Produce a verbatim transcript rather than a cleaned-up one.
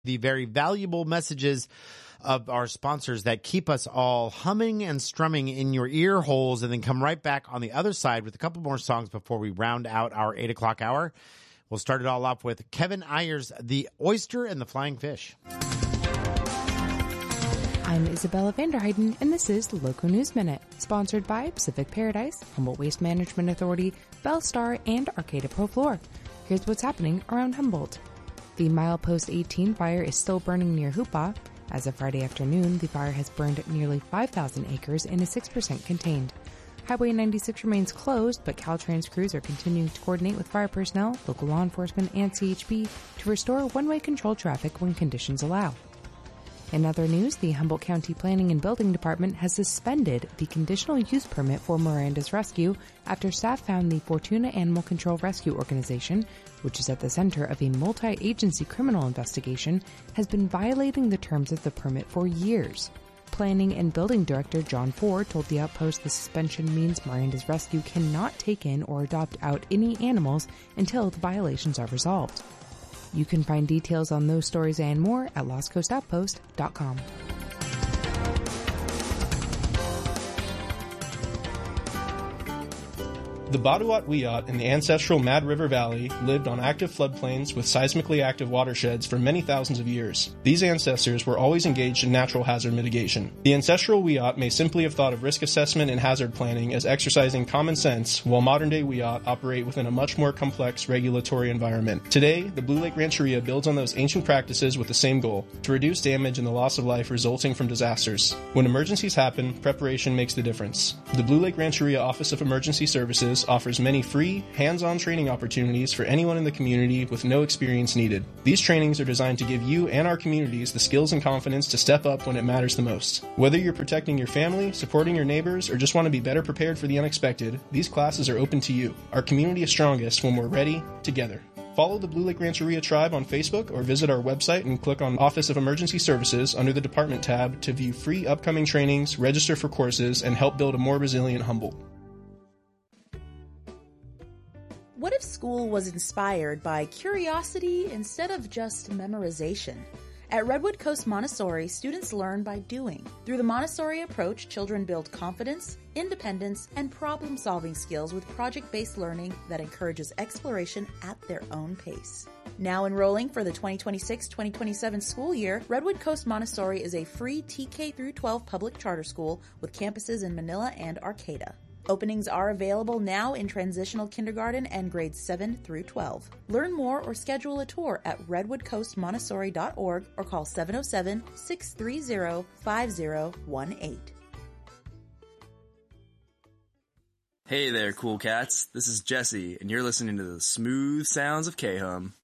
the very valuable messages of our sponsors that keep us all humming and strumming in your ear holes, and then come right back on the other side with a couple more songs before we round out our eight o'clock hour. We'll start it all off with Kevin Ayers, The Oyster and the Flying Fish. I'm Isabella Vanderheiden, and this is the Local News Minute, sponsored by Pacific Paradise, Humboldt Waste Management Authority, Bellstar, and Arcata Pro Floor. Here's what's happening around Humboldt. The Milepost eighteen fire is still burning near Hoopa. As of Friday afternoon, the fire has burned nearly five thousand acres and is six percent contained. Highway ninety-six remains closed, but Caltrans crews are continuing to coordinate with fire personnel, local law enforcement, and C H P to restore one-way controlled traffic when conditions allow. In other news, the Humboldt County Planning and Building Department has suspended the conditional use permit for Miranda's Rescue after staff found the Fortuna Animal Control Rescue Organization, which is at the center of a multi-agency criminal investigation, has been violating the terms of the permit for years. Planning and Building Director John Ford told the Outpost the suspension means Miranda's Rescue cannot take in or adopt out any animals until the violations are resolved. You can find details on those stories and more at lost coast outpost dot com. The Baduat Wiyot in the ancestral Mad River Valley lived on active floodplains with seismically active watersheds for many thousands of years. These ancestors were always engaged in natural hazard mitigation. The ancestral Wiyot may simply have thought of risk assessment and hazard planning as exercising common sense, while modern-day Wiyot operate within a much more complex regulatory environment. Today, the Blue Lake Rancheria builds on those ancient practices with the same goal: to reduce damage and the loss of life resulting from disasters. When emergencies happen, preparation makes the difference. The Blue Lake Rancheria Office of Emergency Services offers many free, hands-on training opportunities for anyone in the community with no experience needed. These trainings are designed to give you and our communities the skills and confidence to step up when it matters the most. Whether you're protecting your family, supporting your neighbors, or just want to be better prepared for the unexpected, these classes are open to you. Our community is strongest when we're ready, together. Follow the Blue Lake Rancheria Tribe on Facebook or visit our website and click on Office of Emergency Services under the Department tab to view free upcoming trainings, register for courses, and help build a more resilient Humboldt. What if school was inspired by curiosity instead of just memorization? At Redwood Coast Montessori, students learn by doing. Through the Montessori approach, children build confidence, independence, and problem-solving skills with project-based learning that encourages exploration at their own pace. Now enrolling for the twenty twenty-six twenty twenty-seven school year, Redwood Coast Montessori is a free T K through twelve public charter school with campuses in Manila and Arcata. Openings are available now in transitional kindergarten and grades seven through twelve. Learn more or schedule a tour at redwood coast montessori dot org or call seven oh seven, six three zero, five zero one eight. Hey there, cool cats. This is Jesse, and you're listening to the smooth sounds of K-Hum.